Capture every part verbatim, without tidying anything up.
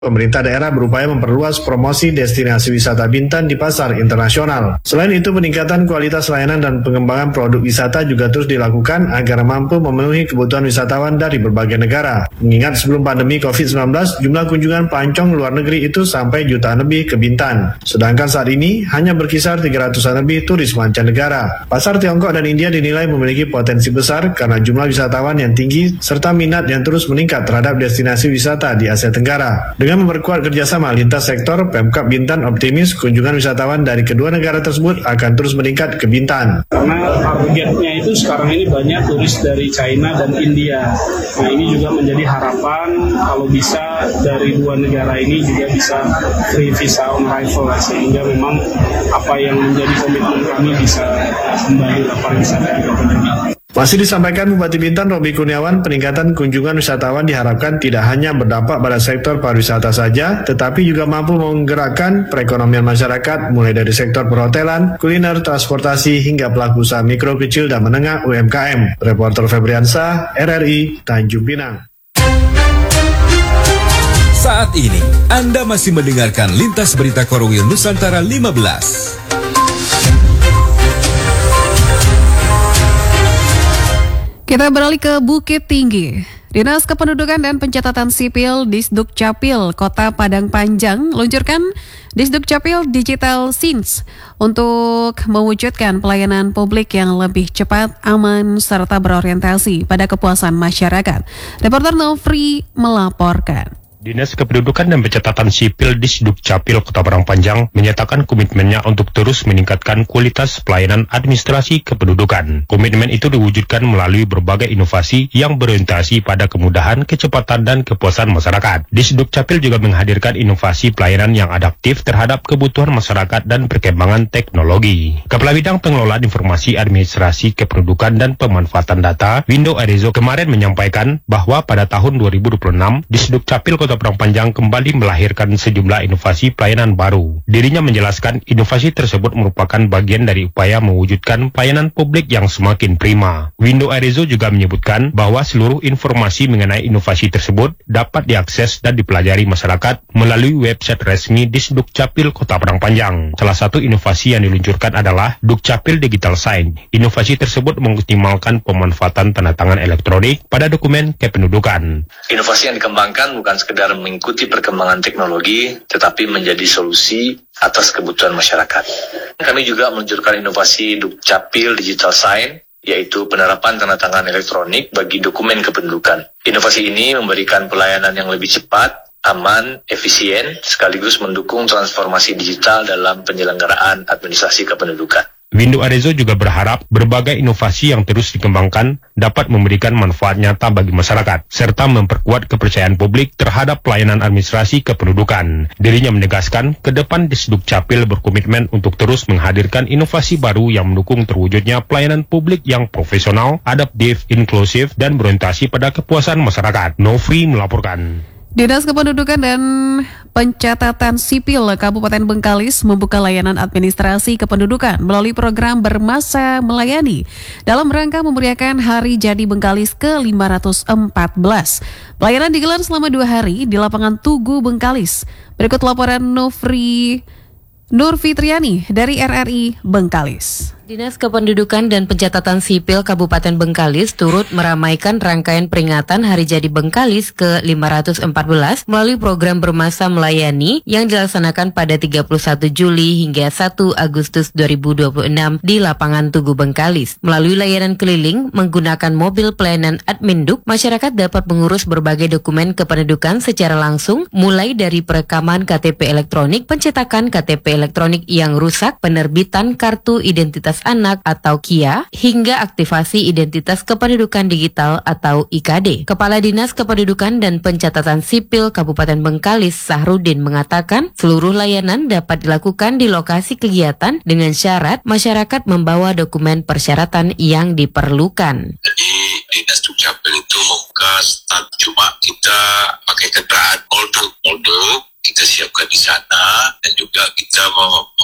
Pemerintah daerah berupaya memperluas promosi destinasi wisata Bintan di pasar internasional. Selain itu, peningkatan kualitas layanan dan pengembangan produk wisata juga terus dilakukan agar mampu memenuhi kebutuhan wisatawan dari berbagai negara. Mengingat sebelum pandemi covid sembilan belas, jumlah kunjungan pelancong luar negeri itu sampai jutaan lebih ke Bintan. Sedangkan saat ini hanya berkisar tiga ratusan lebih turis mancanegara. Pasar Tiongkok dan India dinilai memiliki potensi besar karena jumlah wisatawan yang tinggi serta minat yang terus meningkat terhadap destinasi wisata di Asia Tenggara. Dengan memperkuat kerjasama lintas sektor, Pemkab Bintan optimis kunjungan wisatawan dari kedua negara tersebut akan terus meningkat ke Bintan. Karena targetnya itu sekarang ini banyak turis dari China dan India. Nah, ini juga menjadi harapan kalau bisa dari dua negara ini juga bisa free visa on arrival, sehingga memang apa yang menjadi komitmen kami bisa kembali ke pariwisata di Kabupaten. Masih disampaikan Bupati Bintan Robi Kurniawan, peningkatan kunjungan wisatawan diharapkan tidak hanya berdampak pada sektor pariwisata saja, tetapi juga mampu menggerakkan perekonomian masyarakat mulai dari sektor perhotelan, kuliner, transportasi, hingga pelaku usaha mikro, kecil, dan menengah U M K M. Reporter Febriansa, R R I, Tanjung Pinang. Saat ini, Anda masih mendengarkan Lintas Berita Korwil Nusantara lima belas. Kita beralih ke Bukit Tinggi. Dinas Kependudukan dan Pencatatan Sipil Disduk Capil Kota Padang Panjang meluncurkan Disduk Capil Digital Scenes untuk mewujudkan pelayanan publik yang lebih cepat, aman, serta berorientasi pada kepuasan masyarakat. Reporter Nofri melaporkan. Dinas Kependudukan dan Pencatatan Sipil Disduk Capil Kota Padang Panjang menyatakan komitmennya untuk terus meningkatkan kualitas pelayanan administrasi kependudukan. Komitmen itu diwujudkan melalui berbagai inovasi yang berorientasi pada kemudahan, kecepatan, dan kepuasan masyarakat. Disduk Capil juga menghadirkan inovasi pelayanan yang adaptif terhadap kebutuhan masyarakat dan perkembangan teknologi. Kepala Bidang Pengelolaan Informasi Administrasi Kependudukan dan Pemanfaatan Data, Windo Arezo, kemarin menyampaikan bahwa pada tahun dua ribu dua puluh enam, Disduk Capil Kota Padang Panjang kembali melahirkan sejumlah inovasi pelayanan baru. Dirinya menjelaskan inovasi tersebut merupakan bagian dari upaya mewujudkan pelayanan publik yang semakin prima. Windo Arezo juga menyebutkan bahwa seluruh informasi mengenai inovasi tersebut dapat diakses dan dipelajari masyarakat melalui website resmi Disduk Capil Kota Padang Panjang. Salah satu inovasi yang diluncurkan adalah Dukcapil Digital Sign. Inovasi tersebut mengoptimalkan pemanfaatan tanda tangan elektronik pada dokumen kependudukan. Inovasi yang dikembangkan bukan sekedar mengikuti perkembangan teknologi, tetapi menjadi solusi atas kebutuhan masyarakat. Kami juga meluncurkan inovasi Dukcapil Digital Sign, yaitu penerapan tanda tangan elektronik bagi dokumen kependudukan. Inovasi ini memberikan pelayanan yang lebih cepat, aman, efisien, sekaligus mendukung transformasi digital dalam penyelenggaraan administrasi kependudukan. Windo Arezo juga berharap berbagai inovasi yang terus dikembangkan dapat memberikan manfaat nyata bagi masyarakat, serta memperkuat kepercayaan publik terhadap pelayanan administrasi kependudukan. Dirinya menegaskan, ke depan Disduk Capil berkomitmen untuk terus menghadirkan inovasi baru yang mendukung terwujudnya pelayanan publik yang profesional, adaptif, inklusif, dan berorientasi pada kepuasan masyarakat. Nofri melaporkan. Dinas Kependudukan dan Pencatatan Sipil Kabupaten Bengkalis membuka layanan administrasi kependudukan melalui program Bermasa Melayani dalam rangka memeriahkan Hari Jadi Bengkalis ke lima ratus empat belas. Pelayanan digelar selama dua hari di lapangan Tugu Bengkalis. Berikut laporan Nofri Nur Fitriani dari R R I Bengkalis. Dinas Kependudukan dan Pencatatan Sipil Kabupaten Bengkalis turut meramaikan rangkaian peringatan Hari Jadi Bengkalis ke lima ratus empat belas melalui program Bermasa Melayani yang dilaksanakan pada tiga puluh satu Juli hingga satu Agustus dua ribu dua puluh enam di lapangan Tugu Bengkalis. Melalui layanan keliling menggunakan mobil pelayanan Adminduk, masyarakat dapat mengurus berbagai dokumen kependudukan secara langsung, mulai dari perekaman K T P elektronik, pencetakan K T P elektronik yang rusak, penerbitan kartu identitas anak atau K I A, hingga aktivasi identitas kependudukan digital atau I K D. Kepala Dinas Kependudukan dan Pencatatan Sipil Kabupaten Bengkalis, Sahrudin, mengatakan seluruh layanan dapat dilakukan di lokasi kegiatan dengan syarat masyarakat membawa dokumen persyaratan yang diperlukan. Jadi Dinas Dukcapil itu membuka stand, cuma kita pakai kendaraan polder-polder kita siapkan di sana, dan juga kita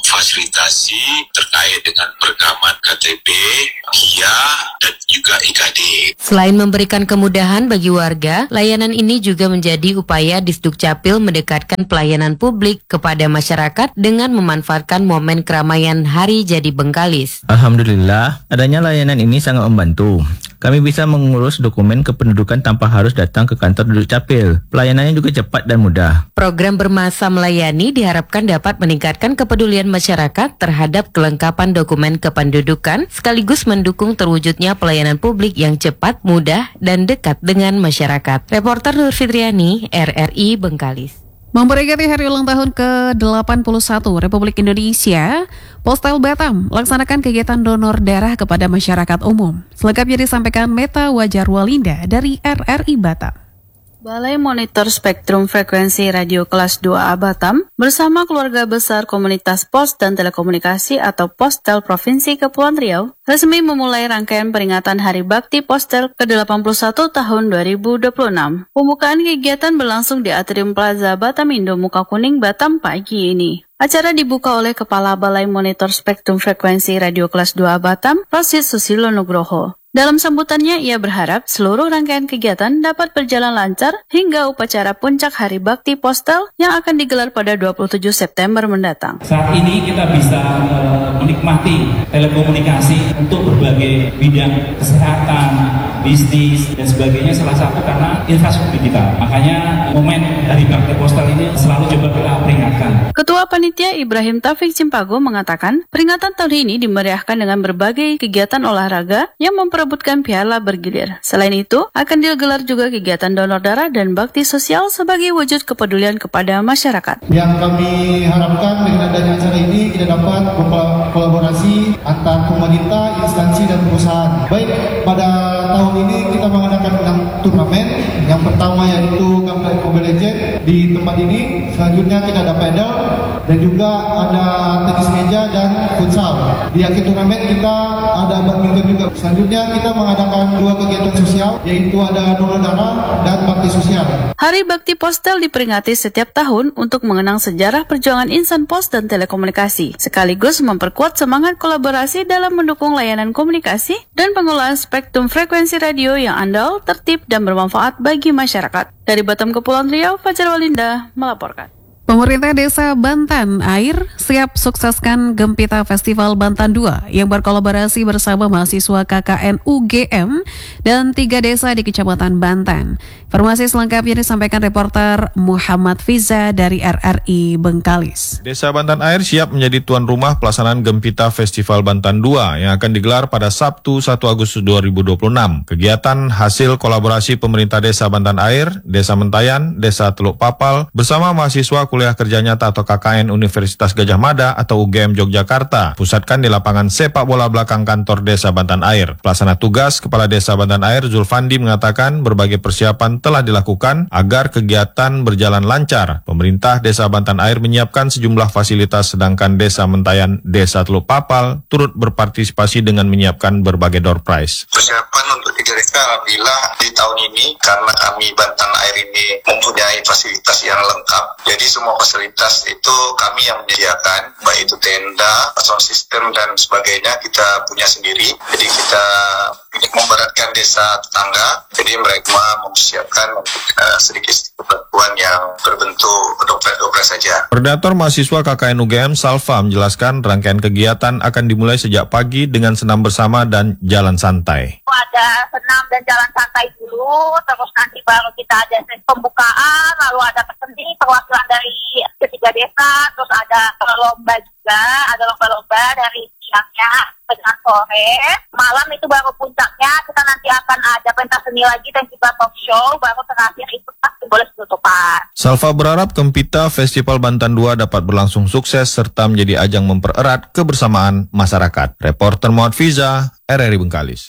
memfasilitasi terkait dengan perekaman K T P, K I A, dan juga I K D. Selain memberikan kemudahan bagi warga, layanan ini juga menjadi upaya Disdukcapil mendekatkan pelayanan publik kepada masyarakat dengan memanfaatkan momen keramaian Hari Jadi Bengkalis. Alhamdulillah, adanya layanan ini sangat membantu. Kami bisa mengurus dokumen kependudukan tanpa harus datang ke kantor Disdukcapil. Pelayanannya juga cepat dan mudah. Program Bermasa Melayani diharapkan dapat meningkatkan kepedulian masyarakat terhadap kelengkapan dokumen kependudukan, sekaligus mendukung terwujudnya pelayanan publik yang cepat, mudah, dan dekat dengan masyarakat. Reporter Nur Fitriani, R R I Bengkalis. Memperingati hari ulang tahun ke delapan puluh satu Republik Indonesia, Postel Batam melaksanakan kegiatan donor darah kepada masyarakat umum. Selengkapnya disampaikan Meta Wajar Walinda dari R R I Batam. Balai Monitor Spektrum Frekuensi Radio Kelas dua A Batam bersama keluarga besar Komunitas Pos dan Telekomunikasi atau Postel Provinsi Kepulauan Riau resmi memulai rangkaian peringatan Hari Bakti Postel ke delapan puluh satu tahun dua ribu dua puluh enam. Pembukaan kegiatan berlangsung di Atrium Plaza Batamindo Muka Kuning Batam pagi ini. Acara dibuka oleh Kepala Balai Monitor Spektrum Frekuensi Radio Kelas dua A Batam, Rosid Susilo Nugroho. Dalam sambutannya, ia berharap seluruh rangkaian kegiatan dapat berjalan lancar hingga upacara puncak Hari Bakti Postel yang akan digelar pada dua puluh tujuh September mendatang. Saat ini kita bisa uh, menikmati telekomunikasi untuk berbagai bidang kesehatan, bisnis, dan sebagainya, salah satu karena infrastruktur kita. Makanya momen Hari Bakti Postel ini selalu coba kita peringatkan. Ketua Panitia Ibrahim Taufik Cimpago mengatakan, peringatan tahun ini dimeriahkan dengan berbagai kegiatan olahraga yang memperebutkan piala bergilir. Selain itu, akan digelar juga kegiatan donor darah dan bakti sosial sebagai wujud kepedulian kepada masyarakat. Yang kami harapkan dengan adanya acara ini kita dapat berkolaborasi antar pemerintah, instansi dan perusahaan. Baik, pada tahun ini kita mengadakan enam turnamen. Yang pertama yaitu Gameplay Mobile Legends di tempat ini. Selanjutnya kita ada pedal dan juga ada tenis meja dan futsal. Di akhir turnamen kita ada badminton juga. Selanjutnya kita mengadakan dua kegiatan sosial, yaitu ada donor darah dan bakti sosial. Hari Bakti Postel diperingati setiap tahun untuk mengenang sejarah perjuangan insan pos dan telekomunikasi, sekaligus memperkuat semangat kolaborasi dalam mendukung layanan komunikasi dan pengolahan spektrum frekuensi radio yang andal, tertib, dan bermanfaat bagi masyarakat. Dari Batam, Kepulauan Riau, Fajar Walinda melaporkan. Pemerintah Desa Bantan Air siap sukseskan Gempita Festival Bantan dua yang berkolaborasi bersama mahasiswa K K N U G M dan tiga desa di Kecamatan Bantan. Informasi selengkapnya disampaikan reporter Muhammad Fiza dari R R I Bengkalis. Desa Bantan Air siap menjadi tuan rumah pelaksanaan Gempita Festival Bantan dua yang akan digelar pada Sabtu satu Agustus dua ribu dua puluh enam. Kegiatan hasil kolaborasi pemerintah Desa Bantan Air, Desa Mentayan, Desa Teluk Papal bersama mahasiswa kuliah kerja nyata atau K K N Universitas Gajah Mada atau U G M Yogyakarta pusatkan di lapangan sepak bola belakang kantor Desa Bantan Air. Pelaksana tugas Kepala Desa Bantan Air Zulfandi mengatakan berbagai persiapan telah dilakukan agar kegiatan berjalan lancar. Pemerintah Desa Bantan Air menyiapkan sejumlah fasilitas sedangkan Desa Mentayan, Desa Teluk Papal turut berpartisipasi dengan menyiapkan berbagai door prize. Persiapan untuk tiga desa alhamdulillah di tahun ini karena kami Bantan Air ini mempunyai fasilitas yang lengkap. Jadi semua fasilitas itu kami yang menyediakan, baik itu tenda, sound system dan sebagainya kita punya sendiri. Jadi kita memberatkan desa tetangga, jadi mereka mempersiapkan uh, sedikit bantuan yang berbentuk dompet-dompet saja. Koordinator mahasiswa K K N U G M Salva menjelaskan rangkaian kegiatan akan dimulai sejak pagi dengan senam bersama dan jalan santai. Ada senam dan jalan santai dulu, terus nanti baru kita ada sesi pembukaan, lalu ada peseni perwakilan dari ketiga desa, terus ada lomba juga, ada lomba-lomba dari siangnya dengan sore. Malam itu baru puncaknya, kita nanti akan ada pentas seni lagi dan juga talk show, baru terakhir itu pasti boleh penutupan. Salva berharap Gempita Festival Bantan dua dapat berlangsung sukses serta menjadi ajang mempererat kebersamaan masyarakat. Reporter Muhammad Fiza, R R I Bengkalis.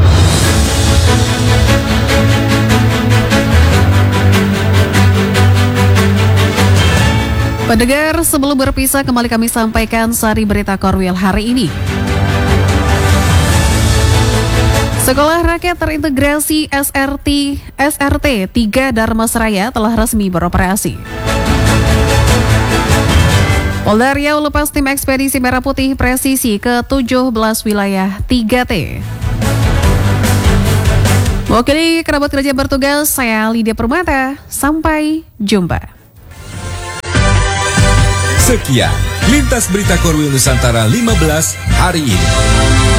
Pendengar, sebelum berpisah kembali kami sampaikan sari berita Korwil hari ini. Sekolah Rakyat Terintegrasi S R T S R T tiga Darmasraya telah resmi beroperasi. Polda Riau lepas tim ekspedisi Merah Putih presisi ke tujuh belas wilayah tiga T. Mewakili kerabat kerja bertugas, saya Lydia Permata. Sampai jumpa. Sekian Lintas Berita Korwil Nusantara lima belas hari ini.